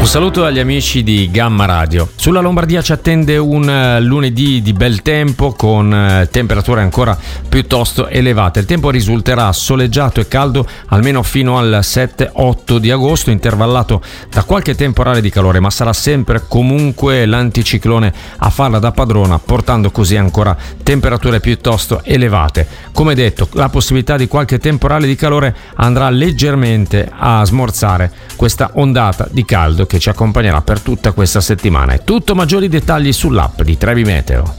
saluto agli amici di Gamma Radio. Sulla Lombardia ci attende un lunedì di bel tempo con temperature ancora piuttosto elevate. Il tempo risulterà soleggiato e caldo almeno fino al 7-8 di agosto, intervallato da qualche temporale di calore, ma sarà sempre comunque l'anticiclone a farla da padrona, portando così ancora temperature piuttosto elevate. Come detto, la possibilità di qualche temporale di calore andrà leggermente a smorzare questa ondata di caldo che ci accompagnerà per tutta questa settimana. È tutto, maggiori dettagli sull'app di Trevi Meteo.